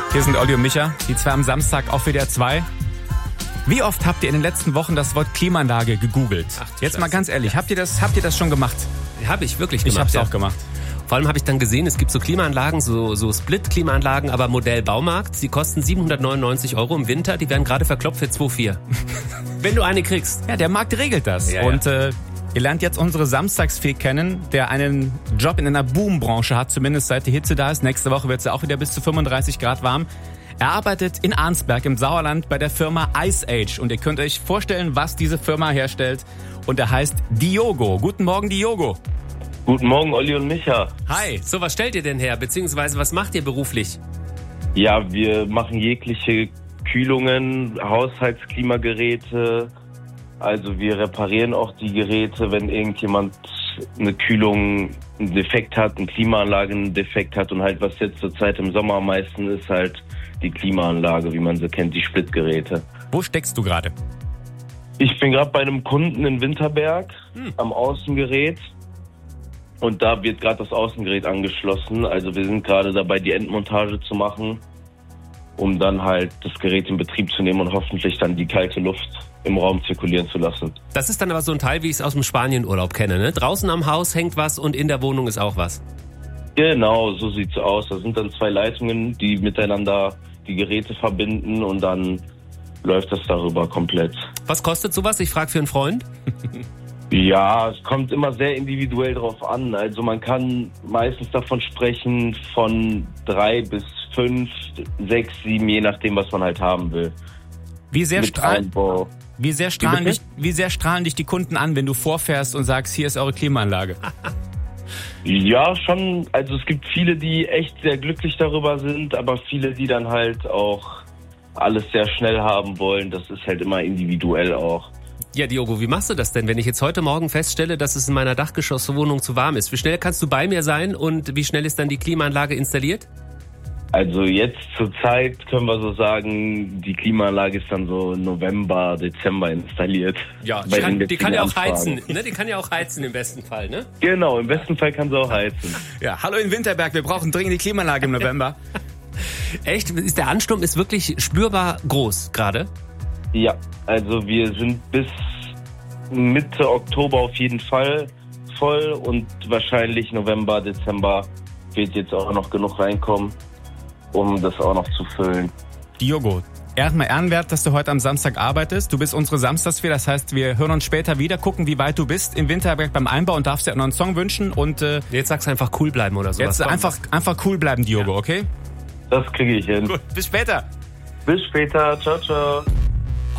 Hier sind Olli und Micha, die zwei am Samstag auf WDR 2. Wie oft habt ihr in den letzten Wochen das Wort Klimaanlage gegoogelt? Jetzt mal ganz ehrlich, habt ihr das schon gemacht? Habe ich wirklich gemacht. Ich hab's auch gemacht. Vor allem habe ich dann gesehen, es gibt so Klimaanlagen, so Split-Klimaanlagen, aber Modell Baumarkt. Die kosten 799 € im Winter, die werden gerade verkloppt für 2,4. Wenn du eine kriegst. Ja, der Markt regelt das. Ja, und ihr lernt jetzt unsere Samstagsfee kennen, der einen Job in einer Boombranche hat, zumindest seit die Hitze da ist. Nächste Woche wird es ja auch wieder bis zu 35 Grad warm. Er arbeitet in Arnsberg im Sauerland bei der Firma Ice Age. Und ihr könnt euch vorstellen, was diese Firma herstellt. Und er heißt Diogo. Guten Morgen, Diogo. Guten Morgen, Olli und Micha. Hi, so was stellt ihr denn her, beziehungsweise was macht ihr beruflich? Ja, wir machen jegliche Kühlungen, Haushaltsklimageräte. Also wir reparieren auch die Geräte, wenn irgendjemand eine Kühlung einen Defekt hat, eine Klimaanlage einen Defekt hat. Und halt was jetzt zur Zeit im Sommer am meisten ist halt die Klimaanlage, wie man sie kennt, die Splitgeräte. Wo steckst du gerade? Ich bin gerade bei einem Kunden in Winterberg am Außengerät. Und da wird gerade das Außengerät angeschlossen. Also wir sind gerade dabei, die Endmontage zu machen, um dann halt das Gerät in Betrieb zu nehmen und hoffentlich dann die kalte Luft im Raum zirkulieren zu lassen. Das ist dann aber so ein Teil, wie ich es aus dem Spanienurlaub kenne, ne? Draußen am Haus hängt was und in der Wohnung ist auch was. Genau, so sieht's aus. Da sind dann 2 Leitungen, die miteinander die Geräte verbinden und dann läuft das darüber komplett. Was kostet sowas? Ich frage für einen Freund. Ja, es kommt immer sehr individuell drauf an. Also man kann meistens davon sprechen von 3 bis 5, 6, 7, je nachdem, was man halt haben will. Wie sehr strahlen dich die Kunden an, wenn du vorfährst und sagst, hier ist eure Klimaanlage? Ja, schon. Also es gibt viele, die echt sehr glücklich darüber sind, aber viele, die dann halt auch alles sehr schnell haben wollen. Das ist halt immer individuell auch. Ja, Diogo, wie machst du das denn, wenn ich jetzt heute Morgen feststelle, dass es in meiner Dachgeschosswohnung zu warm ist? Wie schnell kannst du bei mir sein und wie schnell ist dann die Klimaanlage installiert? Also jetzt zur Zeit können wir so sagen, die Klimaanlage ist dann so November, Dezember installiert. Ja, die kann ja auch heizen, ne? Die kann ja auch heizen im besten Fall, ne? Genau, im besten Fall kann sie auch heizen. Ja, hallo in Winterberg, wir brauchen dringend die Klimaanlage im November. Echt? Der Ansturm ist wirklich spürbar groß gerade? Ja, also wir sind bis Mitte Oktober auf jeden Fall voll und wahrscheinlich November, Dezember wird jetzt auch noch genug reinkommen, um das auch noch zu füllen. Diogo, erstmal ehrenwert, dass du heute am Samstag arbeitest. Du bist unsere Samstagsfee, das heißt, wir hören uns später wieder, gucken, wie weit du bist in Winterberg beim Einbau und darfst dir noch einen Song wünschen. Und jetzt sagst du einfach cool bleiben oder sowas. Jetzt einfach cool bleiben, Diogo, okay? Das kriege ich hin. Gut, bis später. Bis später, ciao, ciao.